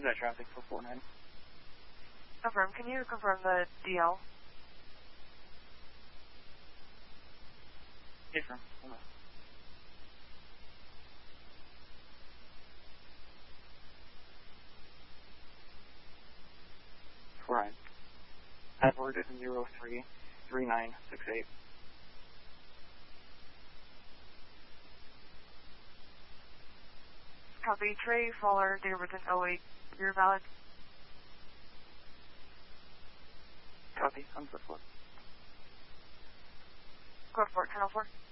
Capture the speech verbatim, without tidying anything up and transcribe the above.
that traffic for four nine. Confirm. Can you confirm the D L? Yes, sir. Hold on. four nine. Edward is zero three three nine six eight. Copy. Trey Fowler, date of birth is oh eight. You're valid. Copy. I'm for four. Go for it. ten oh four.